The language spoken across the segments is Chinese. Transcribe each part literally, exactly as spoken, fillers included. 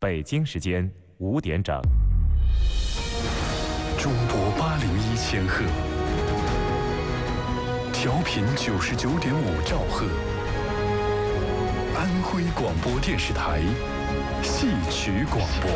北京时间五点整。 中波八零一千赫，调频九十九点五兆赫，安徽广播电视台戏曲广播。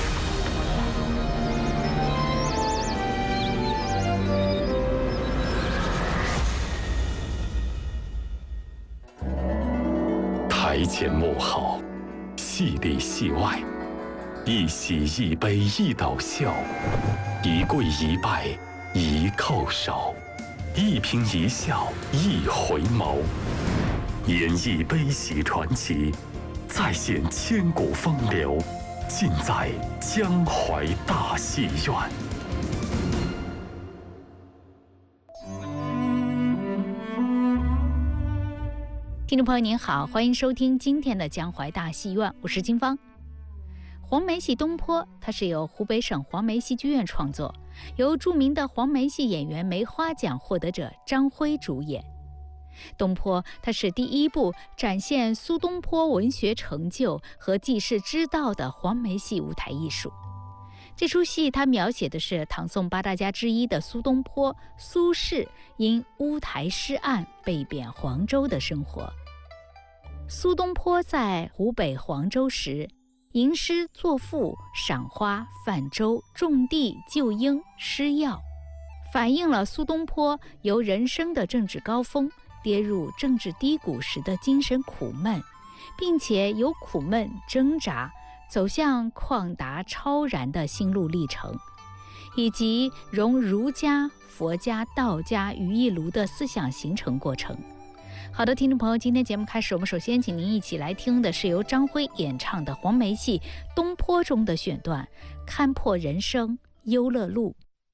台前幕后，戏里戏外，一喜一悲一倒笑，一跪一拜一叩首，一颦一笑一回眸，演绎悲喜传奇，再现千古风流，尽在江淮大戏院。 听众朋友您好，欢迎收听今天的江淮大戏院，我是金芳。黄梅戏东坡，它是由湖北省黄梅戏剧院创作，由著名的黄梅戏演员梅花奖获得者张辉主演。东坡，它是第一部展现苏东坡文学成就和济世之道的黄梅戏舞台艺术。这出戏它描写的是唐宋八大家之一的苏东坡苏轼因乌台诗案被贬黄州的生活。苏东坡在湖北黄州时，吟诗作赋，赏花泛舟，种地救婴，施药，反映了苏东坡由人生的政治高峰跌入政治低谷时的精神苦闷，并且由苦闷挣扎走向旷达超然的心路历程，以及融儒家、佛家、道家于一炉的思想形成过程。好的，听众朋友，今天节目开始，我们首先请您一起来听的是由张辉演唱的黄梅戏《东坡》中的选段《看破人生忧乐路》。